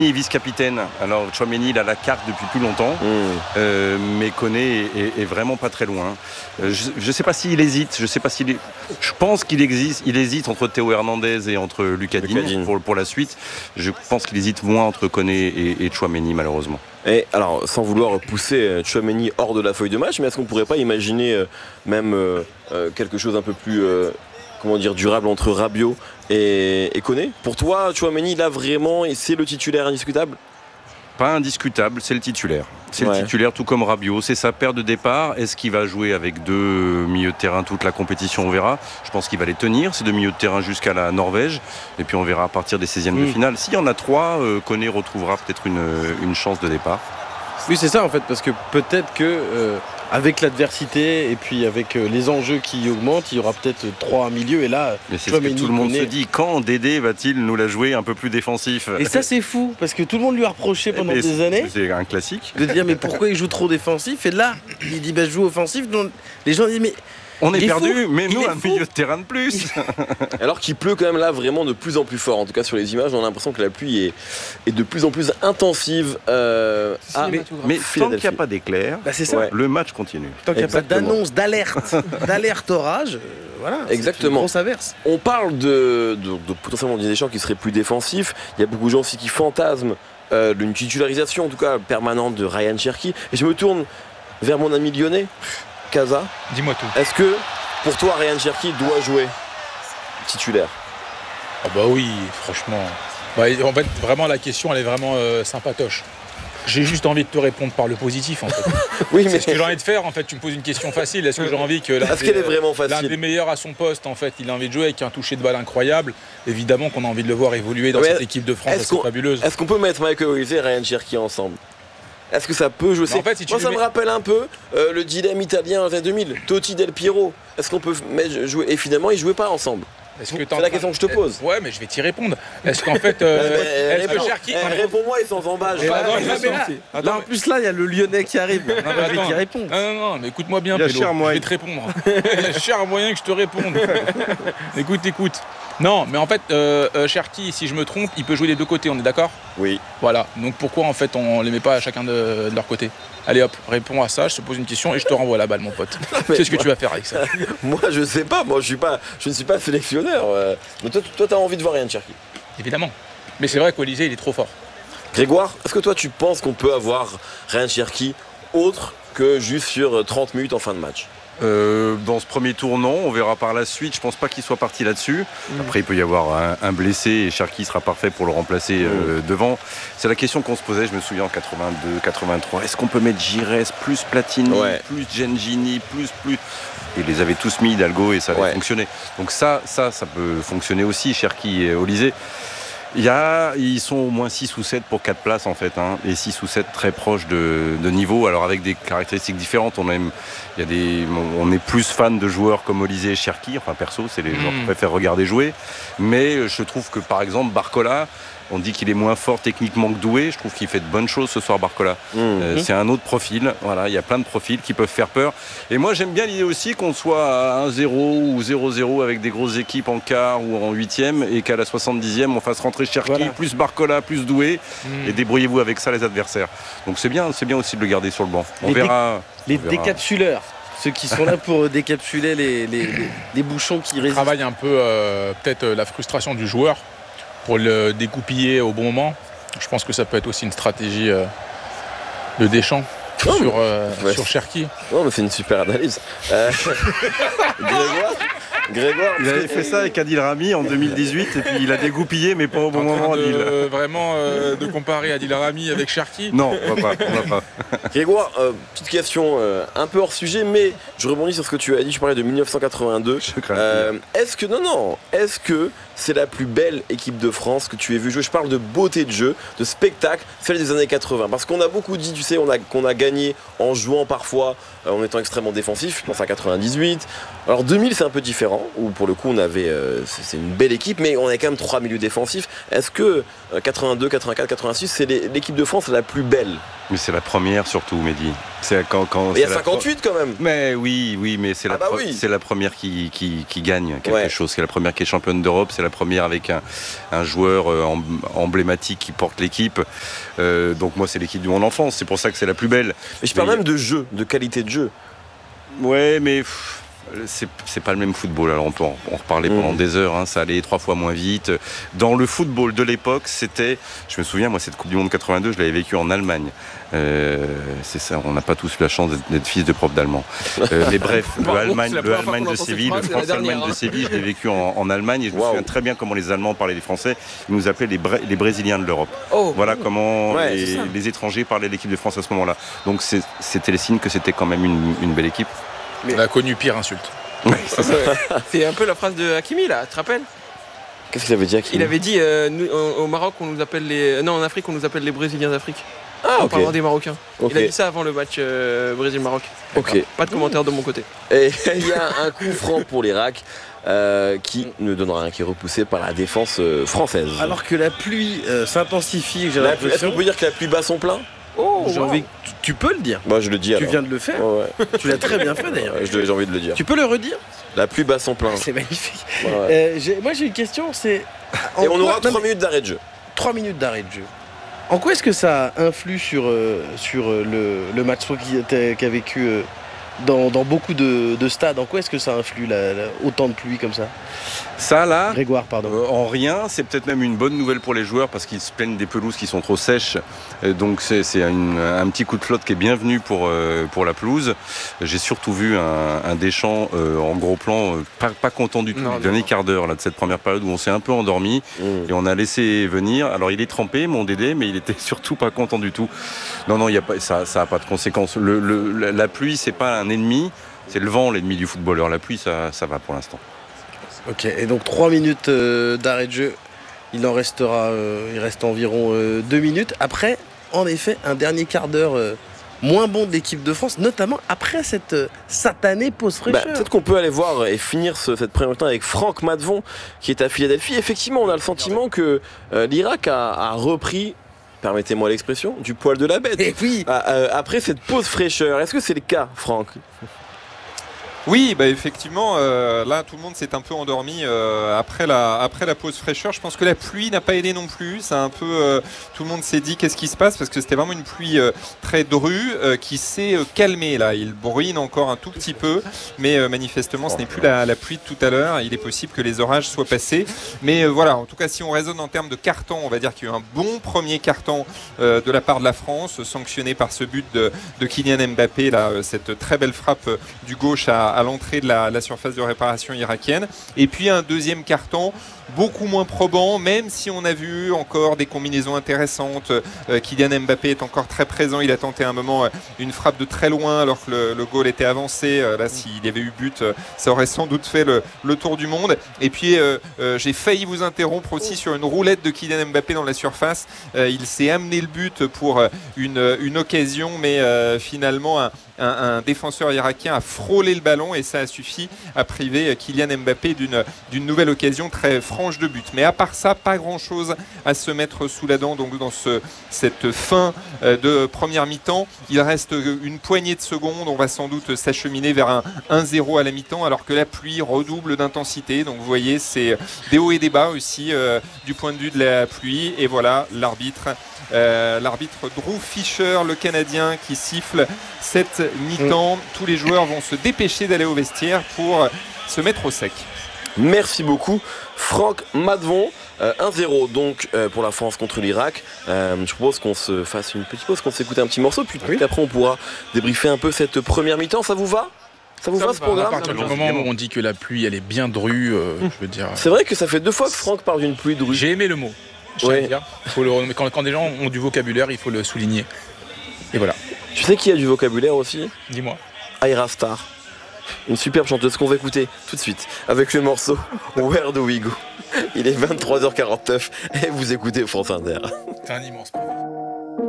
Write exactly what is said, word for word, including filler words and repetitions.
vice-capitaine. Alors Tchouaméni il a la carte depuis plus longtemps, mmh. euh, mais Koné est, est, est vraiment pas très loin. Euh, je ne sais pas s'il hésite. Je sais pas s'il est... Je pense qu'il existe, il hésite entre Théo Hernandez et entre Lucas Digne pour, pour la suite. Je pense qu'il hésite moins entre Koné et, et Tchouaméni malheureusement. Et alors, sans vouloir pousser Tchouaméni hors de la feuille de match, mais est-ce qu'on pourrait pas imaginer euh, même euh, euh, quelque chose un peu plus euh, comment dire, durable entre Rabiot et, et Koné? Pour toi, Tchouaméni, là vraiment, c'est le titulaire indiscutable? Pas indiscutable, c'est le titulaire. C'est ouais. le titulaire, tout comme Rabiot. C'est sa paire de départ. Est-ce qu'il va jouer avec deux milieux de terrain toute la compétition? On verra. Je pense qu'il va les tenir, ces deux milieux de terrain, jusqu'à la Norvège. Et puis on verra à partir des seizièmes mmh. de finale. S'il y en a trois, euh, Koné retrouvera peut-être une, une chance de départ. Oui, c'est ça en fait, parce que peut-être que euh, avec l'adversité et puis avec euh, les enjeux qui augmentent, il y aura peut-être trois milieux. Et là, mais c'est ce que tout le monde se dit. Quand Dédé va-t-il nous la jouer un peu plus défensif? Et ça, c'est fou, parce que tout le monde lui a reproché pendant mais des années. C'est un classique. De dire mais pourquoi il joue trop défensif? Et là, il dit bah je joue offensif. Donc les gens disent mais on est perdu, fou. mais nous, un fou. milieu de terrain de plus. Alors qu'il pleut quand même là vraiment de plus en plus fort. En tout cas, sur les images, on a l'impression que la pluie est, est de plus en plus intensive. Euh, à mais mais tant qu'il n'y a pas d'éclair, bah c'est ça. Ouais. Le match continue. Tant qu'il n'y a pas d'annonce, d'alerte, d'alerte orage, euh, voilà. Exactement. C'est une grosse averse. On parle de, de, de potentiellement Didier Deschamps qui serait plus défensif. Il y a beaucoup de gens aussi qui fantasment euh, d'une titularisation, en tout cas permanente, de Ryan Cherki. Et je me tourne vers mon ami lyonnais. Casa, dis-moi tout. Est-ce que pour toi Ryan Cherki doit jouer titulaire? Oh bah oui, franchement. Bah, en fait, vraiment la question elle est vraiment euh, sympatoche. J'ai juste envie de te répondre par le positif en fait. Oui, mais c'est ce que j'ai envie de faire en fait. Tu me poses une question facile. Est-ce que j'ai envie que l'un, Est-ce qu'elle est vraiment l'un facile des meilleurs à son poste en fait, il a envie de jouer avec un toucher de balle incroyable. Évidemment qu'on a envie de le voir évoluer dans mais cette équipe de France, c'est fabuleuse. Est-ce qu'on peut mettre Michael Olise et Ryan Cherki ensemble? Est-ce que ça peut jouer? En fait, si Moi, ça mets... me rappelle un peu euh, le dilemme italien en deux mille, Totti Del Piero. Est-ce qu'on peut mettre, jouer? Et finalement, ils ne jouaient pas ensemble. Est-ce que c'est la question que je te pose. Ouais, mais je vais t'y répondre. Est-ce qu'en fait, euh, est-ce que Cherki... eh, réponds-moi et sans embâche. Là, là, là, en plus, là, il y a le Lyonnais qui arrive. Non, mais attends, qui répond. Non, non, non, mais écoute-moi bien, Pélo. Je vais te répondre. Il y a cher moyen que je te réponde. Écoute, écoute. Non, mais en fait, euh, euh, Cherki, si je me trompe, il peut jouer des deux côtés, on est d'accord? Oui. Voilà, donc pourquoi en fait on les met pas à chacun de, de leur côté? Allez hop, réponds à ça, je te pose une question et je te renvoie la balle mon pote. Qu'est-ce que moi, tu vas faire avec ça? Moi je sais pas, moi je suis pas, je ne suis pas sélectionneur. Euh, mais toi, toi t'as envie de voir Ryan Cherki? Évidemment, mais c'est vrai qu'Olysée il est trop fort. Grégoire, est-ce que toi tu penses qu'on peut avoir Ryan Cherki autre que juste sur trente minutes en fin de match? Euh, dans ce premier tour, non. On verra par la suite. Je pense pas qu'il soit parti là-dessus. Mmh. Après, il peut y avoir un, un blessé et Cherki sera parfait pour le remplacer euh, mmh. devant. C'est la question qu'on se posait, je me souviens, en quatre-vingt-deux quatre-vingt-trois. Est-ce qu'on peut mettre Giresse, plus Platini, ouais. plus Gengini, plus, plus... Ils les avaient tous mis, Hidalgo, et ça avait ouais. fonctionné. Donc ça, ça, ça peut fonctionner aussi, Cherki et Olysée. Il y a, ils sont au moins six ou sept pour quatre places en fait, hein, et six ou sept très proches de, de niveau, alors avec des caractéristiques différentes. On aime, il y a des, on est plus fan de joueurs comme Olysée et Cherki, enfin perso, c'est les mmh. gens que je préfère regarder jouer. Mais je trouve que par exemple Barcola, on dit qu'il est moins fort techniquement que doué. Je trouve qu'il fait de bonnes choses ce soir, Barcola. Mmh. Euh, c'est un autre profil. Voilà, il y a plein de profils qui peuvent faire peur. Et moi, j'aime bien l'idée aussi qu'on soit à un zéro ou zéro zéro avec des grosses équipes en quart ou en huitième et qu'à la soixante-dixième, on fasse rentrer Cherki, voilà. plus Barcola, plus doué. Mmh. Et débrouillez-vous avec ça, les adversaires. Donc c'est bien, c'est bien aussi de le garder sur le banc. On les verra. Dé- les on verra. décapsuleurs. Ceux qui sont là pour décapsuler les, les, les, les bouchons qui résistent. Travaille un peu euh, peut-être la frustration du joueur pour le découpiller au bon moment. Je pense que ça peut être aussi une stratégie euh, de Deschamps non, sur, euh, ouais, sur Cherki. Non, mais c'est une super analyse. Euh... Grégoire, Grégoire, il avait fait ça avec Adil Rami en deux mille dix-huit et puis il a dégoupillé, mais pas au bon moment. De, Adil. Euh, vraiment euh, de comparer Adil Rami avec Cherki? Non, on va pas. On va pas. Grégoire, euh, petite question euh, un peu hors sujet, mais je rebondis sur ce que tu as dit. Je parlais de dix-neuf cent quatre-vingt-deux. Euh, est-ce que non, non, est-ce que c'est la plus belle équipe de France que tu aies vue jouer? Je parle de beauté de jeu, de spectacle, celle des années quatre-vingts. Parce qu'on a beaucoup dit, tu sais, on a, qu'on a gagné en jouant parfois, euh, en étant extrêmement défensif. Je pense à quatre-vingt-dix-huit. Alors deux mille, c'est un peu différent, où pour le coup, on avait, euh, c'est, c'est une belle équipe, mais on avait quand même trois milieux défensifs. Est-ce que euh, quatre-vingt-deux, quatre-vingt-quatre, quatre-vingt-six, c'est les, l'équipe de France la plus belle Mais c'est la première surtout, Mehdi. C'est quand, quand, il y a cinquante-huit pro... quand même. Mais oui, oui, mais c'est, ah la, bah pro... oui. c'est la première qui, qui, qui gagne quelque ouais. chose. C'est la première qui est championne d'Europe. C'est la première avec un, un joueur emblématique qui porte l'équipe. Euh, donc moi, c'est l'équipe de mon enfance. C'est pour ça que c'est la plus belle. Mais je parle mais... même de jeu, de qualité de jeu. Ouais, mais... Pff... C'est, c'est pas le même football, alors on peut en, en reparler mmh. pendant des heures, hein, ça allait trois fois moins vite. Dans le football de l'époque, c'était, je me souviens, moi cette Coupe du Monde quatre-vingt-deux, je l'avais vécue en Allemagne. Euh, c'est ça, on n'a pas tous eu la chance d'être, d'être fils de prof d'allemand. Euh, mais bref, bon, le Allemagne, le Allemagne de Séville, le France-Allemagne hein. de Séville, je l'ai vécu en, en Allemagne et je wow. me souviens très bien comment les Allemands parlaient les Français. Ils nous appelaient les, Bra- les Brésiliens de l'Europe. Oh. Voilà comment ouais, les, les étrangers parlaient de l'équipe de France à ce moment-là. Donc c'est, c'était les signes que c'était quand même une, une belle équipe. Mais... On a connu pire insulte. Oui, c'est, ça. C'est un peu la phrase de Hakimi là, tu te rappelles? Qu'est-ce qu'il avait dit Hakimi? Il avait dit euh, nous, au Maroc on nous appelle les. Non en Afrique on nous appelle les Brésiliens d'Afrique. Ah en okay. parlant des Marocains. Okay. Il a dit ça avant le match euh, Brésil-Maroc. Ok. Pas de commentaire de mon côté. Et il y a un coup franc pour l'Irak euh, qui ne donnera rien, qui est repoussé par la défense euh, française. Alors que la pluie euh, s'intensifie, j'ai la l'impression. Est-ce qu'on peut dire que la pluie bat son plein? Oh, j'ai wow. envie. Tu, tu peux le dire. Moi, je le dis. Tu alors. viens de le faire. Ouais, ouais. Tu l'as très bien fait d'ailleurs. Ouais, j'ai envie de le dire. Tu peux le redire? La pluie bat son plein. C'est magnifique. Ouais, ouais. Euh, j'ai, moi, j'ai une question. C'est. Et on aura trois minutes d'arrêt de jeu. Trois minutes d'arrêt de jeu. En quoi est-ce que ça influe sur euh, sur le, le match qui, qui a vécu euh, dans, dans beaucoup de, de stades? En quoi est-ce que ça influe la, la, autant de pluie comme ça? Ça là, Grégoire, pardon. Euh, en rien, c'est peut-être même une bonne nouvelle pour les joueurs parce qu'ils se plaignent des pelouses qui sont trop sèches. Euh, donc c'est, c'est une, un petit coup de flotte qui est bienvenu pour, euh, pour la pelouse. J'ai surtout vu un, un Deschamps euh, en gros plan, euh, pas, pas content du tout non, du dernier quart d'heure là, de cette première période où on s'est un peu endormi mmh. et on a laissé venir. Alors il est trempé, mon Dédé, mais il était surtout pas content du tout. Non, non, y a pas, ça n'a pas de conséquences. Le, le, la pluie, c'est pas un ennemi, c'est le vent l'ennemi du footballeur. La pluie, ça, ça va pour l'instant. Ok, et donc trois minutes euh, d'arrêt de jeu, il en restera, euh, il reste environ euh, deux minutes. Après, en effet, un dernier quart d'heure euh, moins bon de l'équipe de France, notamment après cette euh, satanée pause fraîcheur. Bah, peut-être qu'on peut aller voir et finir ce, cette première temps avec Franck Matvon, qui est à Philadelphie. Effectivement, on a le sentiment que euh, l'Irak a, a repris, permettez-moi l'expression, du poil de la bête. Et oui. à, euh, après cette pause fraîcheur. Est-ce que c'est le cas, Franck ? Oui, bah effectivement, euh, là tout le monde s'est un peu endormi euh, après la après la pause fraîcheur. Je pense que la pluie n'a pas aidé non plus. C'est un peu euh, tout le monde s'est dit qu'est-ce qui se passe parce que c'était vraiment une pluie euh, très drue euh, qui s'est euh, calmée là. Il bruine encore un tout petit peu, mais euh, manifestement ce n'est plus la, la pluie de tout à l'heure. Il est possible que les orages soient passés, mais euh, voilà. En tout cas, si on raisonne en termes de carton, on va dire qu'il y a eu un bon premier carton euh, de la part de la France, sanctionné par ce but de, de Kylian Mbappé là, euh, cette très belle frappe euh, du gauche à à l'entrée de la, la surface de réparation irakienne. Et puis un deuxième carton beaucoup moins probant, même si on a vu encore des combinaisons intéressantes. Euh, Kylian Mbappé est encore très présent. Il a tenté un moment euh, une frappe de très loin alors que le, le goal était avancé. Euh, là, s'il y avait eu but, euh, ça aurait sans doute fait le, le tour du monde. Et puis, euh, euh, j'ai failli vous interrompre aussi sur une roulette de Kylian Mbappé dans la surface. Euh, il s'est amené le but pour une, une occasion, mais euh, finalement, un, un, un défenseur irakien a frôlé le ballon et ça a suffi à priver Kylian Mbappé d'une, d'une nouvelle occasion très franche de but. Mais à part ça, pas grand chose à se mettre sous la dent donc dans ce, cette fin de première mi-temps. Il reste une poignée de secondes. On va sans doute s'acheminer vers un un zéro à la mi-temps alors que la pluie redouble d'intensité. Donc vous voyez, c'est des hauts et des bas aussi euh, du point de vue de la pluie. Et voilà l'arbitre, euh, l'arbitre Drew Fisher, le Canadien, qui siffle cette mi-temps. Tous les joueurs vont se dépêcher d'aller au vestiaire pour se mettre au sec. Merci beaucoup Franck Matvon. euh, un zéro donc euh, pour la France contre l'Irak. euh, Je propose qu'on se fasse une petite pause, qu'on s'écoute un petit morceau, puis oui. Après on pourra débriefer un peu cette première mi-temps. Ça vous va? Ça vous ça va ce va, programme? À partir du moment où on dit que la pluie elle est bien drue, euh, mmh. je veux dire. C'est vrai que ça fait deux fois que Franck parle d'une pluie drue. J'ai aimé le mot. Ouais. Dire. Faut le, quand, quand des gens ont du vocabulaire, il faut le souligner. Et voilà. Tu sais qui a du vocabulaire aussi? Dis-moi. Ayra Starr. Une superbe chanteuse qu'on va écouter tout de suite avec le morceau Where Do We Go. Il est vingt-trois heures quarante-neuf et vous écoutez France Inter. C'est un immense problème.